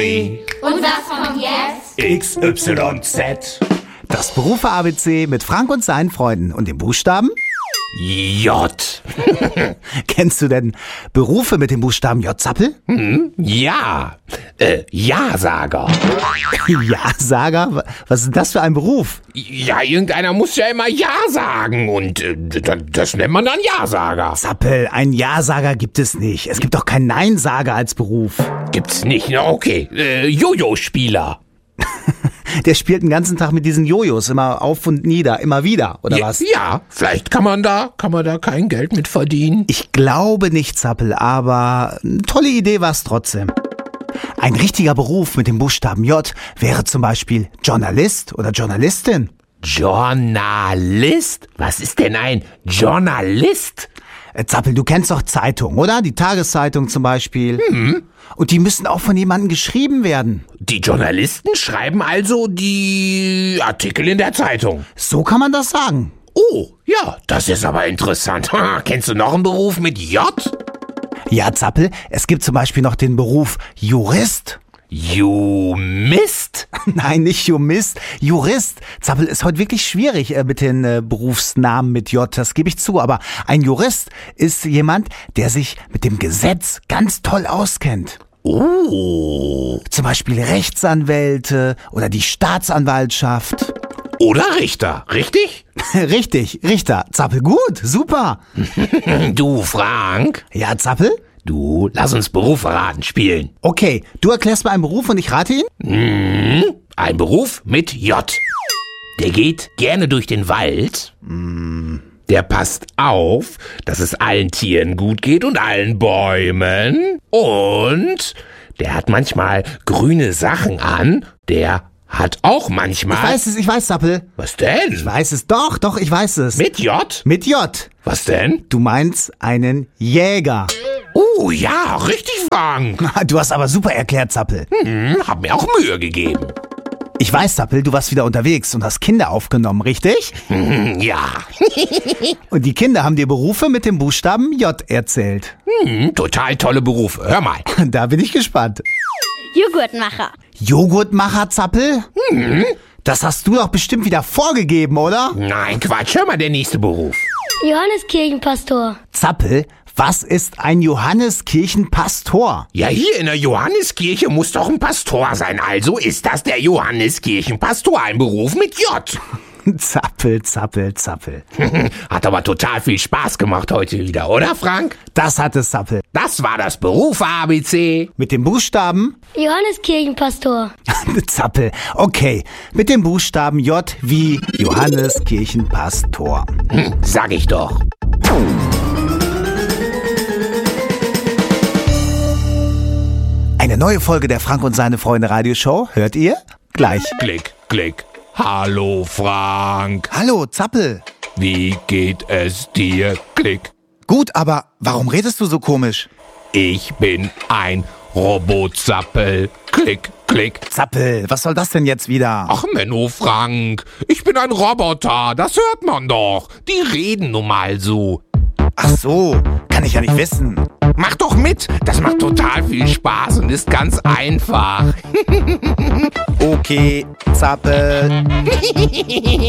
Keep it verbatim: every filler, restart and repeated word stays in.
Und was kommt jetzt? X Y Z. Das Berufe-A B C mit Frank und seinen Freunden und den Buchstaben? J. Kennst du denn Berufe mit dem Buchstaben J, Zappel? Hm? Ja. Äh, Ja-Sager. Ja-Sager? Was ist denn das für ein Beruf? Ja, irgendeiner muss ja immer Ja sagen und äh, das nennt man dann Ja-Sager. Zappel, ein Ja-Sager gibt es nicht. Es gibt doch keinen Nein-Sager als Beruf. Gibt's nicht, na okay. Äh, Jojo-Spieler. Der spielt den ganzen Tag mit diesen Jojos, immer auf und nieder, immer wieder, oder ja, was? Ja, vielleicht kann man da, kann man da kein Geld mit verdienen. Ich glaube nicht, Zappel, aber eine tolle Idee war es trotzdem. Ein richtiger Beruf mit dem Buchstaben J wäre zum Beispiel Journalist oder Journalistin. Journalist? Was ist denn ein Journalist? Äh, Zappel, du kennst doch Zeitungen, oder? Die Tageszeitung zum Beispiel. Mhm. Und die müssen auch von jemandem geschrieben werden. Die Journalisten schreiben also die Artikel in der Zeitung. So kann man das sagen. Oh, ja, das ist aber interessant. Kennst du noch einen Beruf mit J? Ja, Zappel, es gibt zum Beispiel noch den Beruf Jurist. Jumist? Nein, nicht Jurist, Jurist. Zappel, ist heute wirklich schwierig äh, mit den äh, Berufsnamen mit J, das gebe ich zu. Aber ein Jurist ist jemand, der sich mit dem Gesetz ganz toll auskennt. Oh. Zum Beispiel Rechtsanwälte oder die Staatsanwaltschaft. Oder Richter, richtig? Richtig, Richter. Zappel, gut, super. Du, Frank? Ja, Zappel? Du, lass uns Berufe raten spielen. Okay, du erklärst mir einen Beruf und ich rate ihn? Hm, ein Beruf mit J. Der geht gerne durch den Wald. Der passt auf, dass es allen Tieren gut geht und allen Bäumen. Und der hat manchmal grüne Sachen an. Der hat auch manchmal... Ich weiß es, ich weiß, Zappel. Was denn? Ich weiß es, doch, doch, ich weiß es. Mit J? Mit J. Was denn? Du meinst einen Jäger. Oh ja, richtig, Frank. Du hast aber super erklärt, Zappel. Hm, hab mir auch Mühe gegeben. Ich weiß, Zappel, du warst wieder unterwegs und hast Kinder aufgenommen, richtig? Ja. Und die Kinder haben dir Berufe mit dem Buchstaben J erzählt. Hm, total tolle Berufe. Hör mal. Da bin ich gespannt. Joghurtmacher. Joghurtmacher, Zappel? Hm. Das hast du doch bestimmt wieder vorgegeben, oder? Nein, Quatsch. Hör mal, der nächste Beruf. Johanneskirchenpastor. Zappel, was ist ein Johanneskirchenpastor? Ja, hier in der Johanneskirche muss doch ein Pastor sein. Also ist das der Johanneskirchenpastor, ein Beruf mit J. Zappel, Zappel, Zappel. Hat aber total viel Spaß gemacht heute wieder, oder, Frank? Das hat es, Zappel. Das war das Berufe-A B C. Mit dem Buchstaben? Johanneskirchenpastor. Zappel. Okay, mit dem Buchstaben J wie Johanneskirchenpastor. Hm, sag ich doch. Eine neue Folge der Frank und seine Freunde Radioshow hört ihr gleich. Klick, klick. Hallo, Frank. Hallo, Zappel. Wie geht es dir? Klick. Gut, aber warum redest du so komisch? Ich bin ein Robozappel. Klick, klick. Zappel, was soll das denn jetzt wieder? Ach, Menno, Frank. Ich bin ein Roboter. Das hört man doch. Die reden nun mal so. Ach so, kann ich ja nicht wissen. Mach doch mit. Das macht total viel Spaß und ist ganz einfach. Okay, Zappel.